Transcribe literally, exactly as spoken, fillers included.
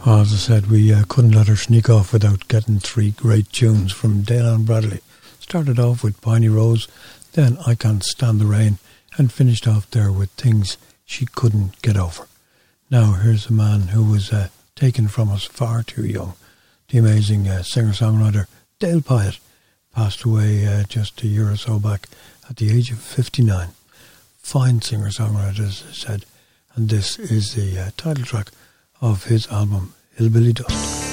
Oh, as I said, we uh, couldn't let her sneak off without getting three great tunes from Dale Ann Bradley. Started off with Piney Rose, then I Can't Stand the Rain, and finished off there with Things She Couldn't Get Over. Now here's a man who was uh, taken from us far too young. The amazing uh, singer-songwriter Dale Pyatt passed away uh, just a year or so back at the age of fifty-nine. Fine singer-songwriter, as I said, and this is the uh, title track of his album Hillbilly Dust.